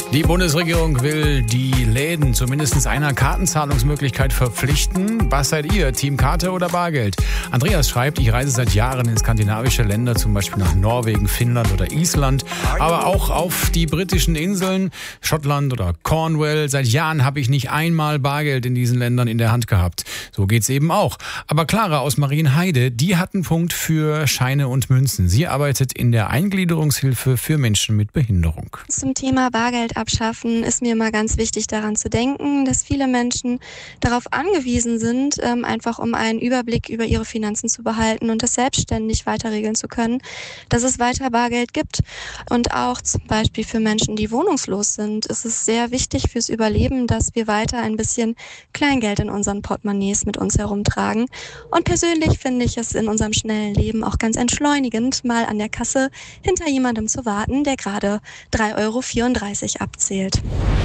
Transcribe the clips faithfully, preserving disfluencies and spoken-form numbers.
Die Bundesregierung will die Läden zu mindestens einer Kartenzahlungsmöglichkeit verpflichten. Was seid ihr, Team Karte oder Bargeld? Andreas schreibt, ich reise seit Jahren in skandinavische Länder, zum Beispiel nach Norwegen, Finnland oder Island, aber auch auf die britischen Inseln, Schottland oder Cornwall. Seit Jahren habe ich nicht einmal Bargeld in diesen Ländern in der Hand gehabt. So geht's eben auch. Aber Clara aus Marienheide, die hat einen Punkt für Scheine und Münzen. Sie arbeitet in der Eingliederungshilfe für Menschen mit Behinderung. Zum Thema Bargeld abschaffen ist mir immer ganz wichtig, daran zu denken, dass viele Menschen darauf angewiesen sind, ähm, einfach um einen Überblick über ihre Finanzen zu behalten und das selbstständig weiter regeln zu können, dass es weiter Bargeld gibt. Und auch zum Beispiel für Menschen, die wohnungslos sind, ist es sehr wichtig fürs Überleben, dass wir weiter ein bisschen Kleingeld in unseren Portemonnaies mit uns herumtragen. Und persönlich finde ich es in unserem schnellen Leben auch ganz entschleunigend, mal an der Kasse hinter jemandem zu warten, der gerade drei Euro vierunddreißig abzählt.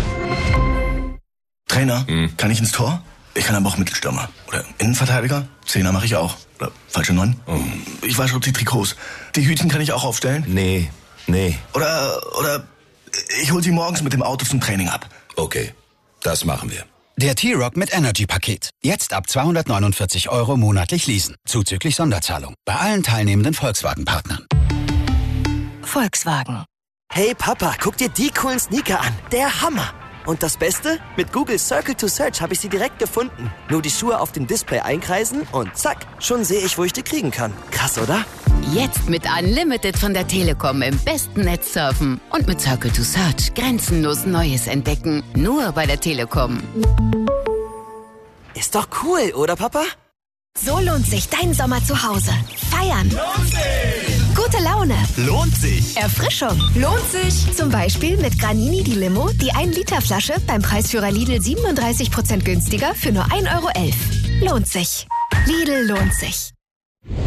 Trainer, Hm. kann ich ins Tor? Ich kann aber auch Mittelstürmer. Oder Innenverteidiger? Zehner mache ich auch. Oder falsche Neun? Oh. Ich wasche die Trikots. Die Hütchen kann ich auch aufstellen? Nee, nee. Oder, oder ich hol sie morgens mit dem Auto zum Training ab. Okay, das machen wir. Der T-Rock mit Energy-Paket. Jetzt ab zweihundertneunundvierzig Euro monatlich leasen. Zuzüglich Sonderzahlung. Bei allen teilnehmenden Volkswagen-Partnern. Volkswagen. Hey Papa, guck dir die coolen Sneaker an. Der Hammer. Und das Beste? Mit Google Circle to Search habe ich sie direkt gefunden. Nur die Schuhe auf dem Display einkreisen und zack, schon sehe ich, wo ich die kriegen kann. Krass, oder? Jetzt mit Unlimited von der Telekom im besten Netz surfen. Und mit Circle to Search grenzenlos Neues entdecken. Nur bei der Telekom. Ist doch cool, oder Papa? So lohnt sich dein Sommer zu Hause. Feiern. Lohnt sich. Gute Laune. Lohnt sich. Erfrischung. Lohnt sich. Zum Beispiel mit Granini die Limo, die ein Liter Flasche beim Preisführer Lidl siebenunddreißig Prozent günstiger für nur ein Euro elf. Lohnt sich. Lidl lohnt sich.